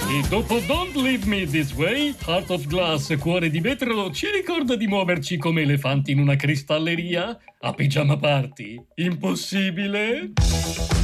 E dopo Don't Leave Me This Way, Heart of Glass, Cuore di vetro, ci ricorda di muoverci come elefanti in una cristalleria? A pigiama party? Impossibile?